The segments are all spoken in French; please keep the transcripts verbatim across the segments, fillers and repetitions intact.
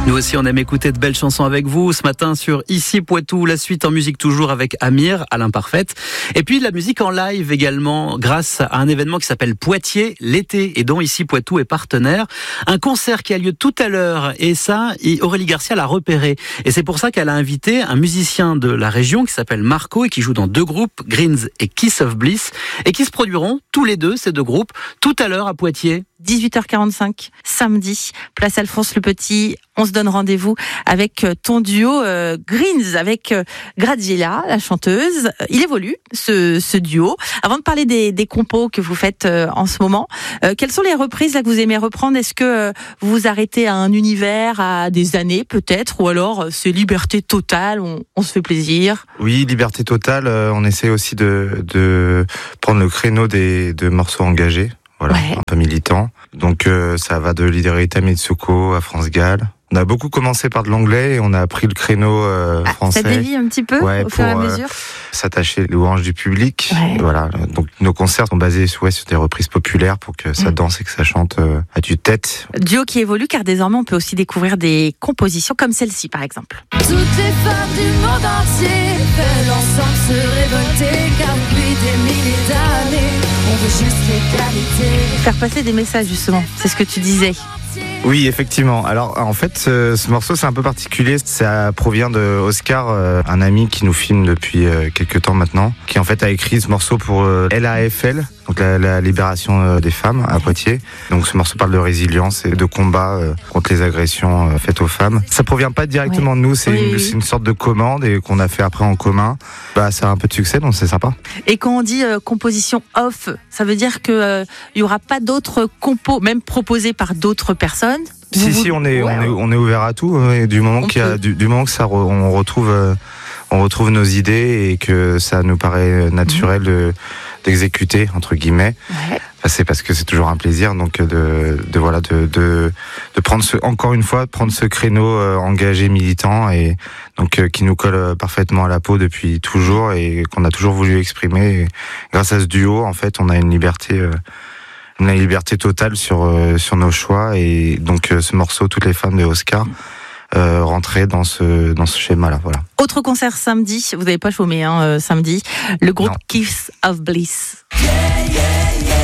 Nous aussi, on aime écouter de belles chansons avec vous. Ce matin sur Ici Poitou, la suite en musique toujours avec Amir, à l'imparfaite. Et puis de la musique en live également, grâce à un événement qui s'appelle Poitiers l'été et dont Ici Poitou est partenaire. Un concert qui a lieu tout à l'heure et ça, Aurélie Garcia l'a repéré. Et c'est pour ça qu'elle a invité un musicien de la région qui s'appelle Marco et qui joue dans deux groupes, Greens et Kiss of Bliss, et qui se produiront tous les deux, ces deux groupes, tout à l'heure à Poitiers. dix-huit heures quarante-cinq, samedi, place Alphonse le Petit. On se donne rendez-vous avec ton duo euh, Greens, avec euh, Graziella, la chanteuse. Il évolue, ce, ce duo. Avant de parler des, des compos que vous faites euh, en ce moment, euh, quelles sont les reprises là, que vous aimez reprendre ? Est-ce que euh, vous vous arrêtez à un univers, à des années peut-être ? Ou alors euh, c'est liberté totale, on, on se fait plaisir ? Oui, liberté totale. Euh, on essaie aussi de, de prendre le créneau des, de morceaux engagés. Voilà, ouais. Un peu militant. Donc euh, ça va de Liderita Mitsuko à France Gall. On a beaucoup commencé par de l'anglais et on a pris le créneau euh, ah, français. Ça dévie un petit peu ouais, au fur et à mesure. Euh, s'attacher aux louanges du public. Ouais. Voilà. Donc nos concerts sont basés ouais, sur des reprises populaires pour que ça mmh. danse et que ça chante euh, à tue-tête. Duo qui évolue car désormais on peut aussi découvrir des compositions comme celle-ci par exemple. Toutes les femmes du monde entier veulent ensemble se révolter car depuis des milliers d'années on veut juste l'égalité. Faire passer des messages justement, c'est ce que tu disais. Oui, effectivement. Alors, en fait, ce, ce morceau, c'est un peu particulier. Ça provient de Oscar, euh, un ami qui nous filme depuis euh, quelques temps maintenant, qui en fait a écrit ce morceau pour euh, L A F L, donc la, la libération euh, des femmes à Poitiers. Donc, ce morceau parle de résilience et de combat euh, contre les agressions euh, faites aux femmes. Ça provient pas directement oui. de nous, c'est, oui, une, oui. c'est une sorte de commande et qu'on a fait après en commun. Bah, ça a un peu de succès, donc c'est sympa. Et quand on dit euh, composition off, ça veut dire que euh, il y aura pas d'autres compos, même proposés par d'autres personnes. Si, vous... si, on est, ouais, on est, on est ouvert à tout. Et du moment qu'il y a, du, du moment que ça, re, on retrouve, euh, on retrouve nos idées et que ça nous paraît naturel mmh. de, d'exécuter entre guillemets. Ouais. Enfin, c'est parce que c'est toujours un plaisir, donc de, de voilà, de, de, de prendre ce, encore une fois, de prendre ce créneau euh, engagé, militant et donc euh, qui nous colle parfaitement à la peau depuis toujours et qu'on a toujours voulu exprimer. Et grâce à ce duo, en fait, on a une liberté. Euh, Une liberté totale sur euh, sur nos choix et donc euh, ce morceau, toutes les femmes de Oscar euh, rentraient dans ce dans ce schéma-là. Voilà. Autre concert samedi, vous n'avez pas chômé hein, euh, samedi. Le groupe non. Kiss of Bliss. Yeah, yeah, yeah.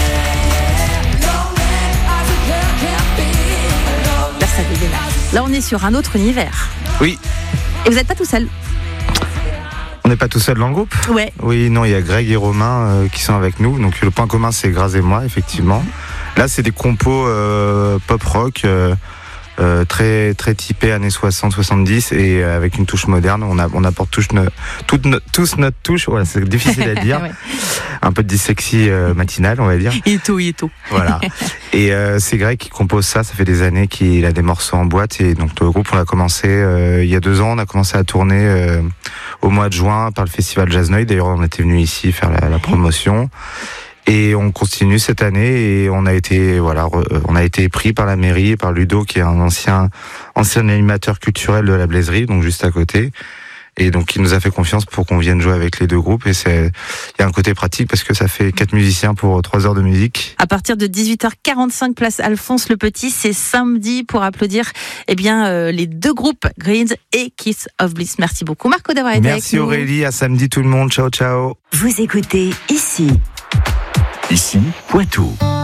Là, ça démarre. Là, on est sur un autre univers. Oui. Et vous n'êtes pas tout seul. On n'est pas tout seul dans le groupe ? Ouais. Oui, non, il y a Greg et Romain euh, qui sont avec nous. Donc le point commun, c'est Graz et moi, effectivement. Là, c'est des compos euh, pop-rock euh, euh, très très typés années soixante soixante-dix et euh, avec une touche moderne. On, a, on apporte tous, no, toutes no, tous notre touche. Voilà, c'est difficile à dire. Ouais. Un peu de dyslexie euh, matinale, on va dire. Il est tôt, il est tôt. Voilà. Et euh, c'est Greg qui compose ça. Ça fait des années qu'il a des morceaux en boîte. Et donc le groupe, on a commencé euh, il y a deux ans. On a commencé à tourner euh, au mois de juin par le festival Jazz Noy. D'ailleurs, on était venu ici faire la, la promotion. Et on continue cette année et on a été voilà, on a été pris par la mairie, par Ludo qui est un ancien ancien animateur culturel de la Blaiserie, donc juste à côté. Et donc, il nous a fait confiance pour qu'on vienne jouer avec les deux groupes. Et c'est, il y a un côté pratique parce que ça fait quatre musiciens pour trois heures de musique. À partir de dix-huit heures quarante-cinq, place Alphonse le Petit, c'est samedi pour applaudir, eh bien, euh, les deux groupes, Greens et Kiss of Bliss. Merci beaucoup, Marco, d'avoir été Merci avec nous. Merci Aurélie. À samedi tout le monde. Ciao, ciao. Vous écoutez Ici. Ici, Poitou.